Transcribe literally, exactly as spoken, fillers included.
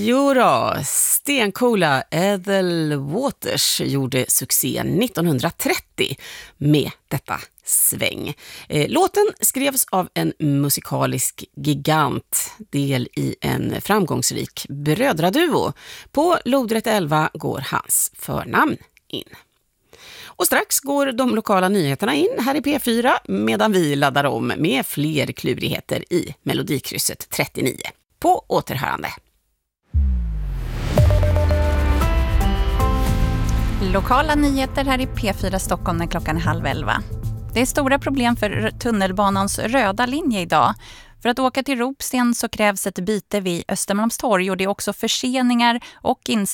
Jodå, stencoola Ethel Waters gjorde succé nittonhundratrettio med detta sväng. Låten skrevs av en musikalisk gigant, del i en framgångsrik brödraduo. På lodrätt elva går hans förnamn in. Och strax går de lokala nyheterna in här i P fyra medan vi laddar om med fler klurigheter i Melodikrysset trettionio. På återhörande. Lokala nyheter här i P fyra Stockholm när klockan är halv elva. Det är stora problem för tunnelbanans röda linje idag. För att åka till Ropsten så krävs ett byte vid Östermalmstorg och det är också förseningar och inställningar